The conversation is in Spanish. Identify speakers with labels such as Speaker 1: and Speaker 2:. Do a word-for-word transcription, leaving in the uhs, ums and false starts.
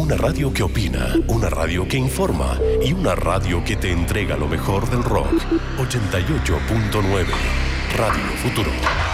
Speaker 1: Una radio que opina, una radio que informa y una radio que te entrega lo mejor del rock. ochenta y ocho punto nueve Radio Futuro.